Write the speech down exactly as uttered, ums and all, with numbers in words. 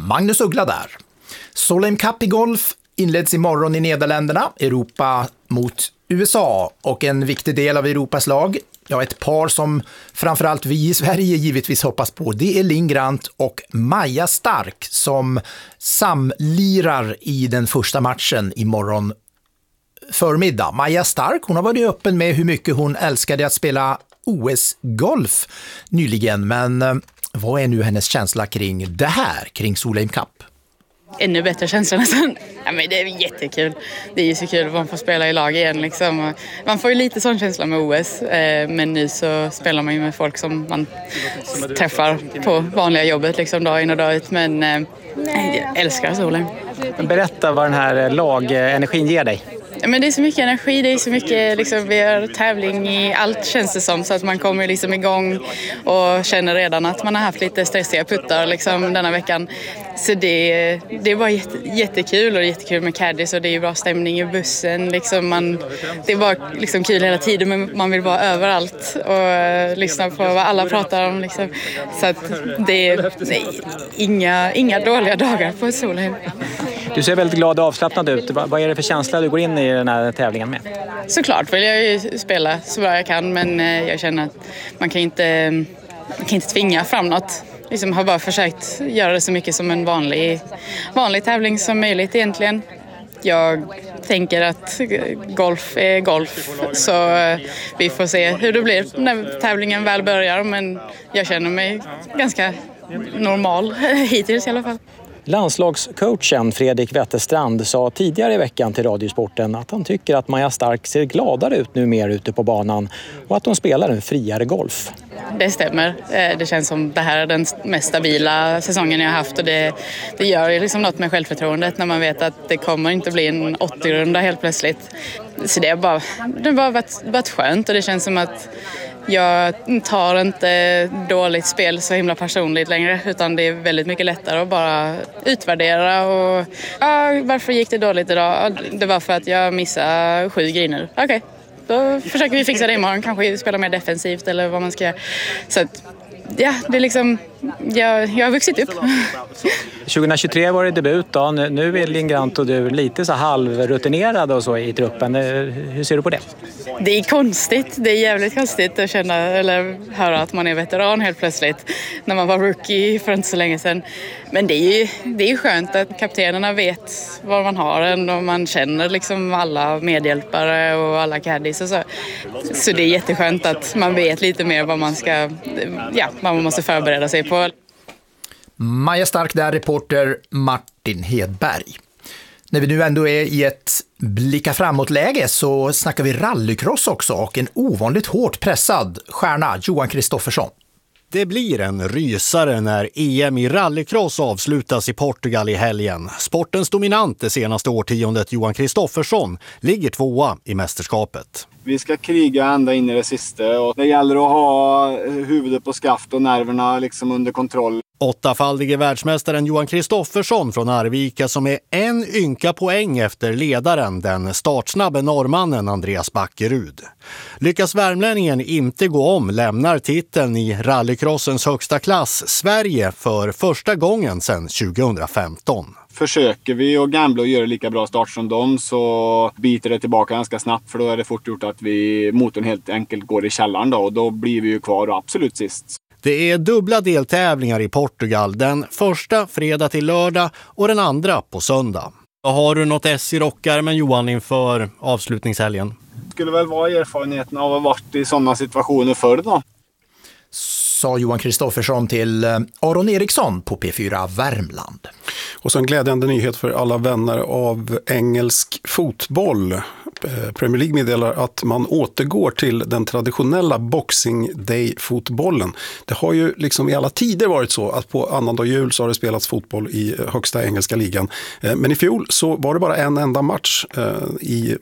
Magnus Uggla där. Solheim Cup i golf inleds imorgon i Nederländerna, Europa mot U S A, och en viktig del av Europas lag, ja, ett par som framförallt vi i Sverige givetvis hoppas på, det är Linn Grant och Maja Stark som samlirar i den första matchen imorgon förmiddag. Maja Stark, hon har varit öppen med hur mycket hon älskade att spela O S-golf nyligen, men vad är nu hennes känsla kring det här, kring Solheim Cup? Ännu bättre känsla nästan. Ja, men det är jättekul. Det är ju så kul att man får spela i lag igen. Liksom. Man får ju lite sån känsla med O S. Eh, men nu så spelar man ju med folk som man träffar på vanliga jobbet liksom, dag in och dag ut. Men eh, jag älskar Solheim. Berätta vad den här lagenergin ger dig. Ja, men det är så mycket energi, det är så mycket, liksom, vi har tävling i allt känns det som, så att man kommer liksom igång och känner redan att man har haft lite stressiga puttar liksom, denna veckan. Så det, det är bara jätte, jättekul, och det är jättekul med caddies, och det är bra stämning i bussen. Liksom man, det är bara liksom kul hela tiden, men man vill vara överallt och lyssna på vad alla pratar om. Liksom. Så att det är nej, inga, inga dåliga dagar på Solheim. Du ser väldigt glad och avslappnad ut. Vad är det för känsla du går in i den här tävlingen med? Såklart vill jag ju spela så bra jag kan, men jag känner att man kan inte, man kan inte tvinga fram något. Liksom har bara försökt göra det så mycket som en vanlig, vanlig tävling som möjligt egentligen. Jag tänker att golf är golf, så vi får se hur det blir när tävlingen väl börjar, men jag känner mig ganska normal hittills i alla fall. Landslagscoachen Fredrik Wetterstrand sa tidigare i veckan till Radiosporten att han tycker att Maja Stark ser gladare ut nu mer ute på banan och att hon spelar en friare golf. Det stämmer. Det känns som det här är den mest stabila säsongen jag har haft, och det, det gör liksom något med självförtroendet när man vet att det kommer inte bli en åttio-runda helt plötsligt. Så det har bara, det har bara varit, varit skönt, och det känns som att jag tar inte dåligt spel så himla personligt längre, utan det är väldigt mycket lättare att bara utvärdera och ja, varför gick det dåligt idag? Det var för att jag missade sju griner. Okej, okay, då försöker vi fixa det imorgon, kanske spela mer defensivt eller vad man ska göra. Så att, ja, det är liksom, jag, jag har vuxit upp. tjugohundratjugotre var det debut då. Nu är Linn Grant och du lite så halvrutinerad och så i truppen. Hur ser du på det? Det är konstigt. Det är jävligt konstigt att känna eller höra att man är veteran helt plötsligt när man var rookie för inte så länge sedan. Men det är ju det är skönt att kaptenerna vet var man har en, och man känner liksom alla medhjälpare och alla caddies och så. Så det är jätteskönt att man vet lite mer vad man ska, ja, vad man måste förbereda sig på. Maja Stark där, reporter Martin Hedberg. När vi nu ändå är i ett blicka framåt-läge så snackar vi rallycross också, och en ovanligt hårt pressad stjärna, Johan Kristoffersson. Det blir en rysare när E M i rallycross avslutas i Portugal i helgen. Sportens dominant det senaste årtiondet, Johan Kristoffersson, ligger tvåa i mästerskapet. Vi ska kriga ända in i det sista, och det gäller att ha huvudet på skaft och nerverna liksom under kontroll. Åttafaldige världsmästaren Johan Kristoffersson från Arvika, som är en ynka poäng efter ledaren, den startsnabbe norrmannen Andreas Backerud. Lyckas värmlänningen inte gå om lämnar titeln i rallycrossens högsta klass Sverige för första gången sedan tjugohundrafemton. Försöker vi att gambla och göra lika bra start som dem, så biter det tillbaka ganska snabbt, för då är det fort gjort att vi motorn helt enkelt går i källaren då, och då blir vi ju kvar och absolut sist. Det är dubbla deltävlingar i Portugal, den första fredag till lördag och den andra på söndag. Har du något S i rockärmen, Johan, inför avslutningshelgen? Det skulle väl vara erfarenheten av att ha varit i sådana situationer förr då. Sa Johan Kristoffersson till Aron Eriksson på P fyra Värmland. Och så en glädjande nyhet för alla vänner av engelsk fotboll. Premier League meddelar att man återgår till den traditionella Boxing Day-fotbollen. Det har ju liksom i alla tider varit så att på annandag jul så har det spelats fotboll i högsta engelska ligan. Men i fjol så var det bara en enda match i